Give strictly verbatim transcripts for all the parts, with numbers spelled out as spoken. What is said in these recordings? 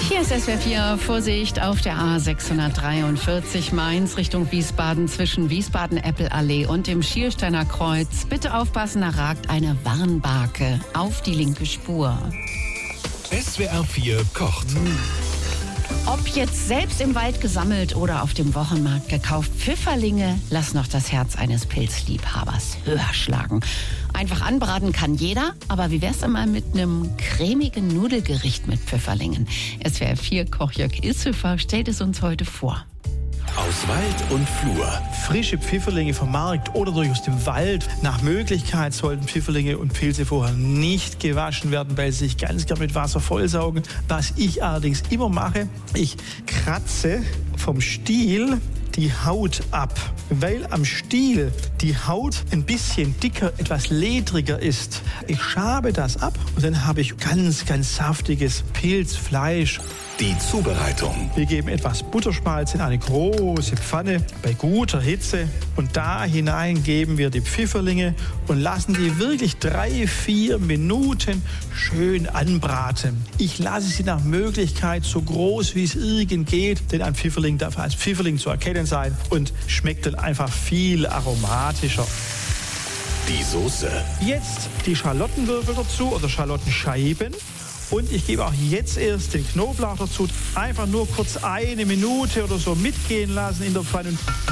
Hier ist S W R vier, Vorsicht auf der A sechshundertdreiundvierzig Mainz Richtung Wiesbaden zwischen Wiesbaden-Eppel-Allee und dem Schiersteiner Kreuz. Bitte aufpassen, da ragt eine Warnbarke auf die linke Spur. S W R vier kocht. Ob jetzt selbst im Wald gesammelt oder auf dem Wochenmarkt gekauft, Pfifferlinge lassen noch das Herz eines Pilzliebhabers höher schlagen. Einfach anbraten kann jeder, aber wie wär's einmal mit einem cremigen Nudelgericht mit Pfifferlingen? S W R vier Koch Jörg Ishöfer stellt es uns heute vor. Aus Wald und Flur. Frische Pfifferlinge vom Markt oder durch aus dem Wald. Nach Möglichkeit sollten Pfifferlinge und Pilze vorher nicht gewaschen werden, weil sie sich ganz gern mit Wasser vollsaugen. Was ich allerdings immer mache, ich kratze vom Stiel die Haut ab, weil am Stiel die Haut ein bisschen dicker, etwas ledriger ist. Ich schabe das ab und dann habe ich ganz, ganz saftiges Pilzfleisch. Die Zubereitung. Wir geben etwas Butterschmalz in eine große Pfanne bei guter Hitze und da hinein geben wir die Pfifferlinge und lassen die wirklich drei, vier Minuten schön anbraten. Ich lasse sie nach Möglichkeit so groß wie es irgend geht, denn ein Pfifferling darf als Pfifferling zu erkennen sein und schmeckt dann einfach viel aromatischer. Die Soße. Jetzt die Schalottenwürfel dazu oder Schalottenscheiben. Und ich gebe auch jetzt erst den Knoblauch dazu. Einfach nur kurz eine Minute oder so mitgehen lassen in der Pfanne.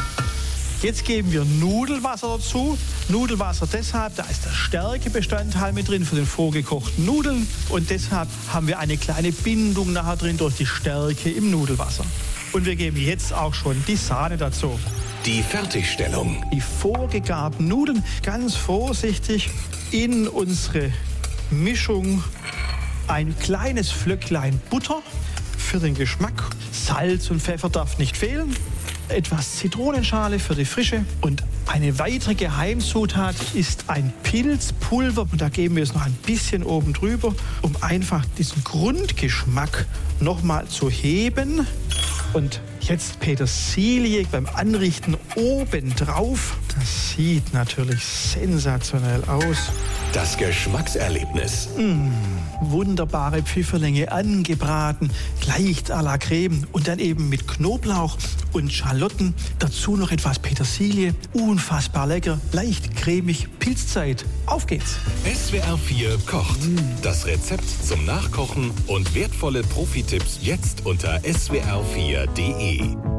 Jetzt geben wir Nudelwasser dazu. Nudelwasser deshalb, da ist der Stärkebestandteil mit drin für den vorgekochten Nudeln. Und deshalb haben wir eine kleine Bindung nachher drin durch die Stärke im Nudelwasser. Und wir geben jetzt auch schon die Sahne dazu. Die Fertigstellung. Die vorgegarten Nudeln ganz vorsichtig in unsere Mischung. Ein kleines Flöcklein Butter für den Geschmack. Salz und Pfeffer darf nicht fehlen. Etwas Zitronenschale für die Frische. Und eine weitere Geheimzutat ist ein Pilzpulver. Und da geben wir es noch ein bisschen oben drüber, um einfach diesen Grundgeschmack nochmal zu heben. Und jetzt Petersilie beim Anrichten oben drauf. Das sieht natürlich sensationell aus. Das Geschmackserlebnis. Mmh, wunderbare Pfifferlinge angebraten, leicht à la Creme und dann eben mit Knoblauch und Schalotten. Dazu noch etwas Petersilie. Unfassbar lecker, leicht cremig. Pilzzeit. Auf geht's. S W R vier kocht. Mmh. Das Rezept zum Nachkochen und wertvolle Profi-Tipps jetzt unter S W R vier punkt de.